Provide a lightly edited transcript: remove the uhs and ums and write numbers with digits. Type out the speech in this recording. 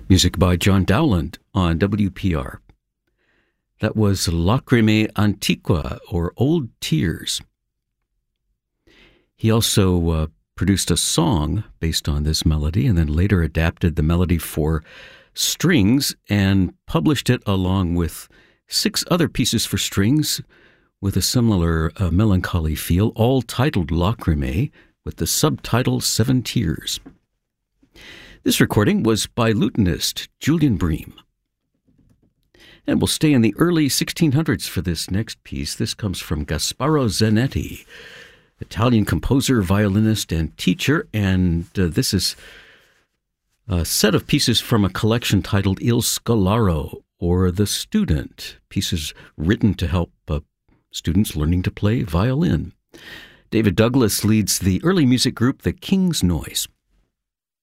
Music by John Dowland on WPR. That was Lacrime Antiqua, or Old Tears. He also produced a song based on this melody and then later adapted the melody for strings and published it along with 6 other pieces for strings with a similar melancholy feel, all titled Lacrime, with the subtitle 7 Tears. This recording was by lutenist Julian Bream. And we'll stay in the early 1600s for this next piece. This comes from Gasparo Zanetti, Italian composer, violinist, and teacher, and this is a set of pieces from a collection titled Il Scolaro, or The Student, pieces written to help students learning to play violin. David Douglas leads the early music group The King's Noise.